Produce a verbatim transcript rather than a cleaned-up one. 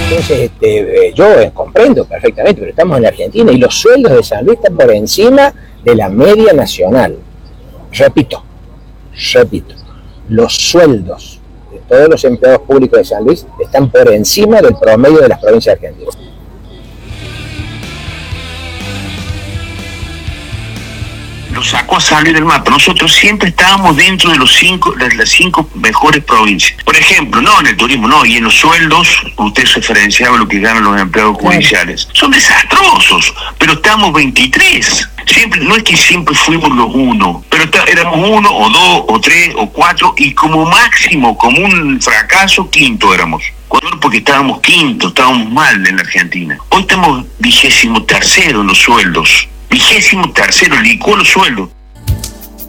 Entonces, este, eh, yo eh, comprendo perfectamente, pero estamos en Argentina y los sueldos de San Luis están por encima de la media nacional. Repito, repito, los sueldos de todos los empleados públicos de San Luis están por encima del promedio de las provincias argentinas. Lo sacó a salir del mapa. Nosotros siempre estábamos dentro de los cinco, de las cinco mejores provincias. Por ejemplo, no en el turismo, no, y en los sueldos, usted referenciaba lo que ganan los empleados judiciales. Son desastrosos, pero estamos veintitrés. Siempre, no es que siempre fuimos los uno, pero está, éramos uno, o dos, o tres, o cuatro, y como máximo, como un fracaso, quinto éramos. Porque estábamos quinto, estábamos mal en la Argentina. Hoy estamos vigésimo tercero en los sueldos. Vigésimo tercero, licuó los sueldos.